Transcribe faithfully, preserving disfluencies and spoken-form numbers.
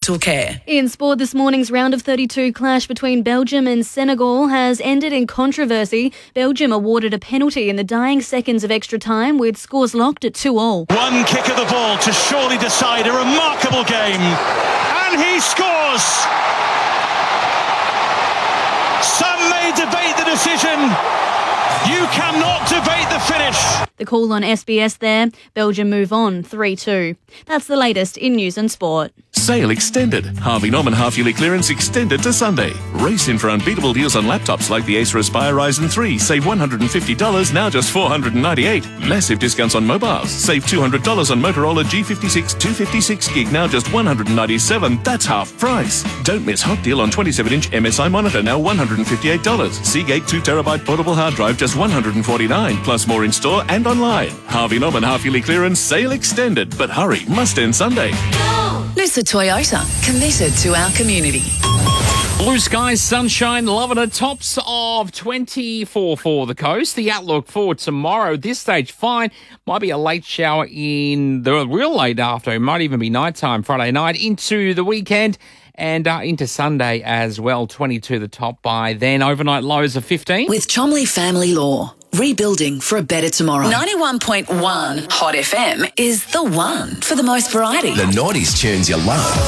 Dental Care. In sport, this morning's round of thirty-two clash between Belgium and Senegal has ended in controversy. Belgium awarded a penalty in the dying seconds of extra time with scores locked at two all. One kick of the ball to surely decide a remarkable game. And he scores! Some may debate the decision. You cannot debate the finish. The call on S B S there. Belgium move on three two. That's the latest in news and sport. Sale extended. Harvey Norman half-yearly clearance extended to Sunday. Race in for unbeatable deals on laptops like the Acer Aspire Ryzen three. Save one hundred fifty dollars, now just four hundred ninety-eight dollars. Massive discounts on mobiles. Save two hundred dollars on Motorola G fifty-six two fifty-six gig, now just one hundred ninety-seven dollars. That's half price. Don't miss hot deal on twenty-seven inch M S I monitor, now one hundred fifty-eight dollars. Seagate two terabyte portable hard drive, just one hundred forty-nine dollars. Plus more in store and online. Harvey Norman half-yearly clearance, sale extended. But hurry, must end Sunday. Noosa Toyota, committed to our community. Blue skies, sunshine, loving it. Tops of twenty-four for the coast. The outlook for tomorrow, this stage fine. Might be a late shower in the real late after. It might even be nighttime Friday night into the weekend and uh, into Sunday as well. twenty-two the top by then. Overnight lows of fifteen. With Chomley Family Law, rebuilding for a better tomorrow. ninety-one point one Hot F M is the one for the most variety. The nineties tunes you love.